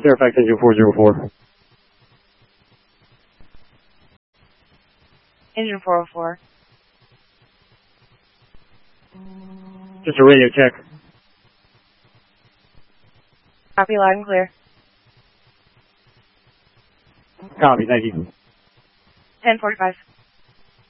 Fairfax engine 404. Engine 404. Just a radio check. Copy, loud and clear. Copy, thank you. 1045.